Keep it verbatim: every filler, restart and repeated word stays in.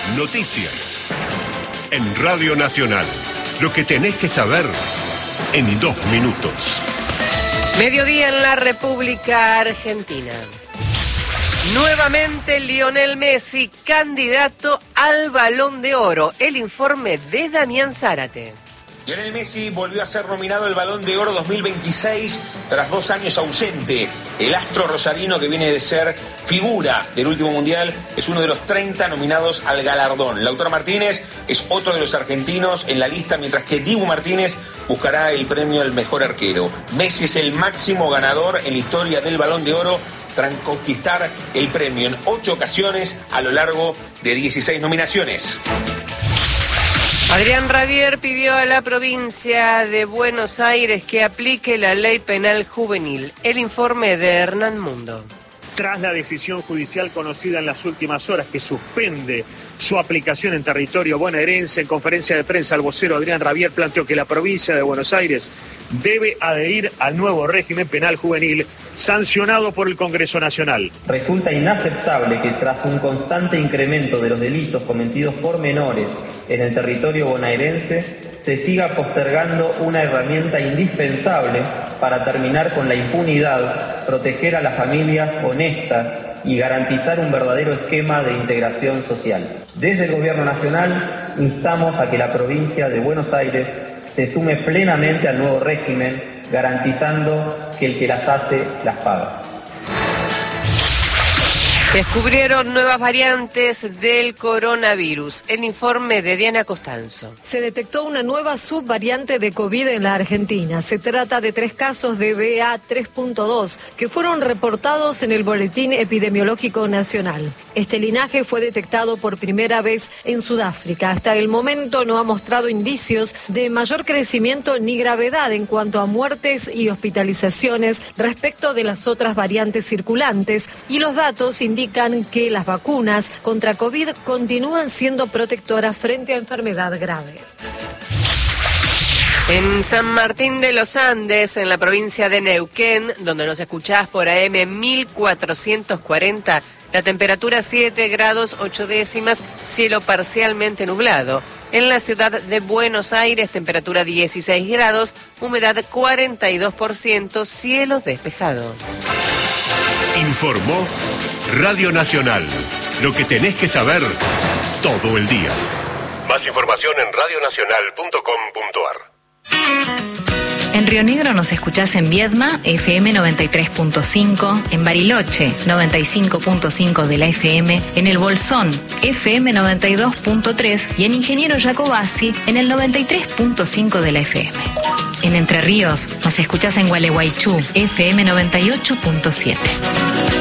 Noticias. En Radio Nacional. Lo que tenés que saber en dos minutos. Mediodía en la República Argentina. Nuevamente Lionel Messi, candidato al Balón de Oro. El informe de Damián Zárate. Lionel Messi volvió a ser nominado al Balón de Oro dos mil veintiséis tras dos años ausente. El astro rosarino, que viene de ser figura del último mundial, es uno de los treinta nominados al galardón. Lautaro Martínez es otro de los argentinos en la lista, mientras que Dibu Martínez buscará el premio al mejor arquero. Messi es el máximo ganador en la historia del Balón de Oro, tras conquistar el premio en ocho ocasiones a lo largo de dieciséis nominaciones. Adrián Rabier pidió a la provincia de Buenos Aires que aplique la ley penal juvenil. El informe de Hernán Mundo. Tras la decisión judicial conocida en las últimas horas que suspende su aplicación en territorio bonaerense, en conferencia de prensa el vocero Adrián Rabier planteó que la provincia de Buenos Aires debe adherir al nuevo régimen penal juvenil sancionado por el Congreso Nacional. Resulta inaceptable que tras un constante incremento de los delitos cometidos por menores en el territorio bonaerense se siga postergando una herramienta indispensable para terminar con la impunidad, proteger a las familias honestas y garantizar un verdadero esquema de integración social. Desde el Gobierno Nacional instamos a que la provincia de Buenos Aires se sume plenamente al nuevo régimen, garantizando que el que las hace las paga. Descubrieron nuevas variantes del coronavirus. El informe de Diana Costanzo. Se detectó una nueva subvariante de COVID en la Argentina. Se trata de tres casos de B A tres punto dos que fueron reportados en el Boletín Epidemiológico Nacional. Este linaje fue detectado por primera vez en Sudáfrica. Hasta el momento no ha mostrado indicios de mayor crecimiento ni gravedad en cuanto a muertes y hospitalizaciones respecto de las otras variantes circulantes, y los datos indican indican que las vacunas contra COVID continúan siendo protectoras frente a enfermedad grave. En San Martín de los Andes, en la provincia de Neuquén, donde nos escuchás por A M mil cuatrocientos cuarenta, la temperatura siete grados ocho décimas, cielo parcialmente nublado. En la ciudad de Buenos Aires, temperatura dieciséis grados, humedad cuarenta y dos por ciento, cielo despejado. Informó Radio Nacional. Lo que tenés que saber todo el día. Más información en radio nacional punto com punto a r. En Río Negro nos escuchás en Viedma, F M noventa y tres punto cinco, en Bariloche, noventa y cinco punto cinco de la F M, en El Bolsón, F M noventa y dos punto tres y en Ingeniero Jacobasi, en el noventa y tres punto cinco de la F M. En Entre Ríos nos escuchás en Gualeguaychú, F M noventa y ocho punto siete.